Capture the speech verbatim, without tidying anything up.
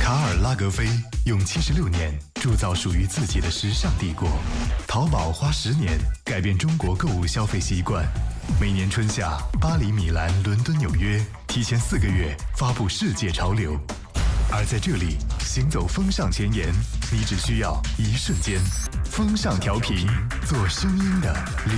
卡尔拉格菲用七十六年铸造属于自己的时尚帝国，淘宝花十年改变中国购物消费习惯。每年春夏，巴黎、米兰、伦敦、纽约提前四个月发布世界潮流，而在这里行走风尚前沿，你只需要一瞬间。风尚调频，做声音的